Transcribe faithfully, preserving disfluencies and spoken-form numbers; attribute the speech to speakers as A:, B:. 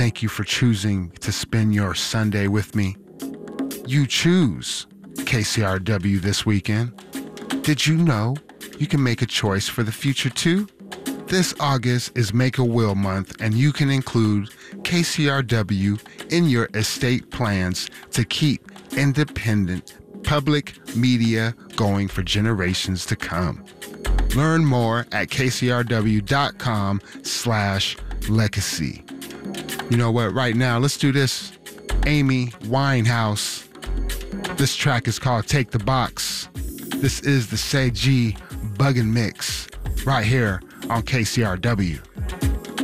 A: Thank you for choosing to spend your Sunday with me. You choose K C R W this weekend. Did you know you can make a choice for the future too? This August is Make a Will Month, and you can include K C R W in your estate plans to keep independent public media going for generations to come. Learn more at kcrw.com slash legacy. You know what? Right now, let's do this. Amy Winehouse. This track is called Take the Box. This is the Say G Buggin' Mix right here on K C R W.